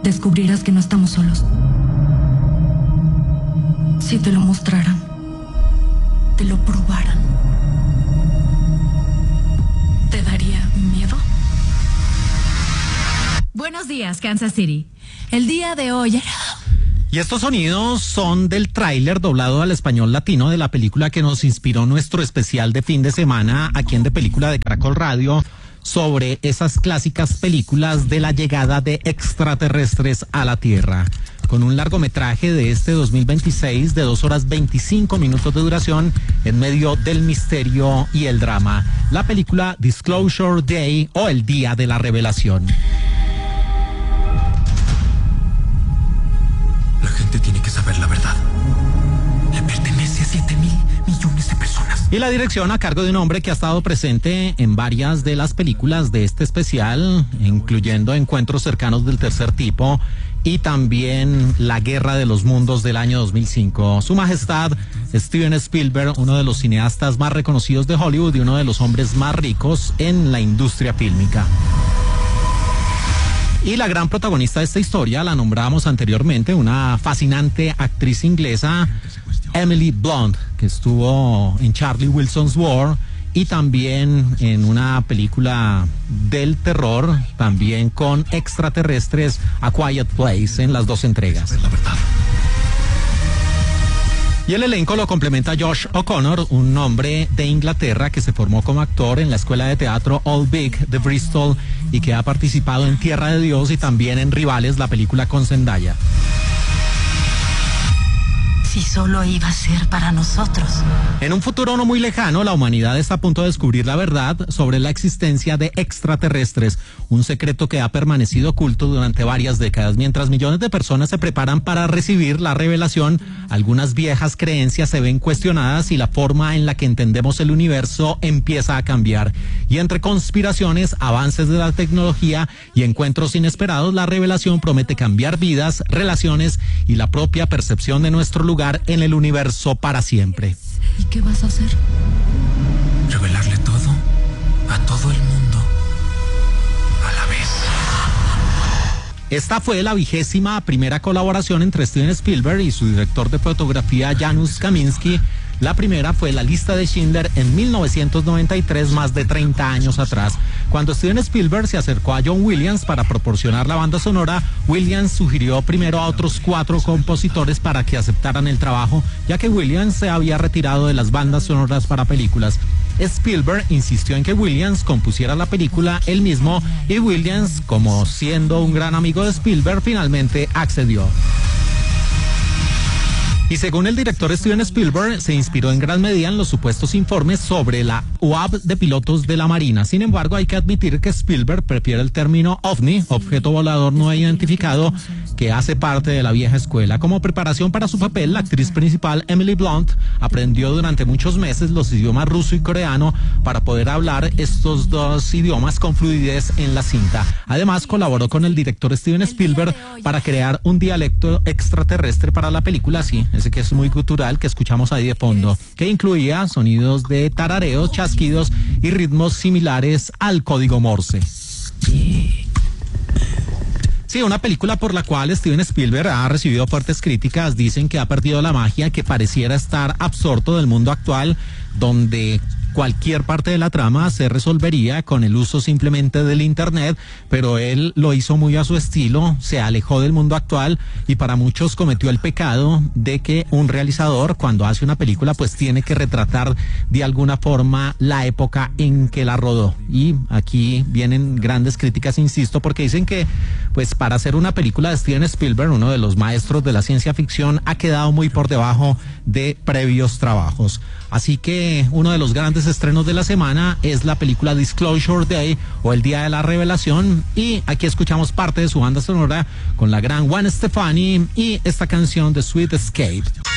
descubrirás que no estamos solos. Si te lo mostraran, te lo probaran, ¿te daría miedo? Buenos días, Kansas City. El día de hoy... Y estos sonidos son del tráiler doblado al español latino de la película que nos inspiró nuestro especial de fin de semana aquí en De Película de Caracol Radio, sobre esas clásicas películas de la llegada de extraterrestres a la Tierra. Con un largometraje de este 2026 de 2 horas 25 minutos de duración en medio del misterio y el drama. La película Disclosure Day, o el Día de la Revelación. La gente tiene que saber la verdad. Le pertenece a 7,000 millones de personas. Y la dirección a cargo de un hombre que ha estado presente en varias de las películas de este especial, incluyendo Encuentros cercanos del tercer tipo y también La Guerra de los Mundos del año 2005. Su Majestad Steven Spielberg, uno de los cineastas más reconocidos de Hollywood y uno de los hombres más ricos en la industria fílmica. Y la gran protagonista de esta historia la nombramos anteriormente, una fascinante actriz inglesa, Emily Blunt, que estuvo en Charlie Wilson's War y también en una película del terror, también con extraterrestres, A Quiet Place, en las 2 entregas. La verdad. Y el elenco lo complementa Josh O'Connor, un hombre de Inglaterra que se formó como actor en la escuela de teatro Old Vic de Bristol y que ha participado en Tierra de Dios y también en Rivales, la película con Zendaya. Si solo iba a ser para nosotros. En un futuro no muy lejano, la humanidad está a punto de descubrir la verdad sobre la existencia de extraterrestres, un secreto que ha permanecido oculto durante varias décadas. Mientras millones de personas se preparan para recibir la revelación, algunas viejas creencias se ven cuestionadas y la forma en la que entendemos el universo empieza a cambiar. Y entre conspiraciones, avances de la tecnología y encuentros inesperados, la revelación promete cambiar vidas, relaciones y la propia percepción de nuestro lugar en el universo para siempre. ¿Y qué vas a hacer? Revelarle todo a todo el mundo a la vez. Esta fue la 21ª colaboración entre Steven Spielberg y su director de fotografía Janusz Kaminski. La primera fue La Lista de Schindler en 1993, más de 30 años atrás. Cuando Steven Spielberg se acercó a John Williams para proporcionar la banda sonora, Williams sugirió primero a otros 4 compositores para que aceptaran el trabajo, ya que Williams se había retirado de las bandas sonoras para películas. Spielberg insistió en que Williams compusiera la película él mismo y Williams, como siendo un gran amigo de Spielberg, finalmente accedió. Y según el director Steven Spielberg, se inspiró en gran medida en los supuestos informes sobre la UAV de pilotos de la Marina. Sin embargo, hay que admitir que Spielberg prefiere el término OVNI, objeto volador no identificado, que hace parte de la vieja escuela. Como preparación para su papel, la actriz principal Emily Blunt aprendió durante muchos meses los idiomas ruso y coreano para poder hablar estos 2 idiomas con fluidez en la cinta. Además, colaboró con el director Steven Spielberg para crear un dialecto extraterrestre para la película, sí, ese que es muy cultural, que escuchamos ahí de fondo, que incluía sonidos de tarareos, chasquidos y ritmos similares al código Morse. Sí, una película por la cual Steven Spielberg ha recibido fuertes críticas. Dicen que ha perdido la magia, que pareciera estar absorto del mundo actual, donde cualquier parte de la trama se resolvería con el uso simplemente del internet, pero él lo hizo muy a su estilo, se alejó del mundo actual y para muchos cometió el pecado de que un realizador, cuando hace una película, pues tiene que retratar de alguna forma la época en que la rodó. Y aquí vienen grandes críticas, insisto, porque dicen que pues para hacer una película de Steven Spielberg, uno de los maestros de la ciencia ficción, ha quedado muy por debajo de previos trabajos. Así que uno de los grandes estrenos de la semana es la película Disclosure Day, o el Día de la Revelación, y aquí escuchamos parte de su banda sonora con la gran Gwen Stefani y esta canción de Sweet Escape.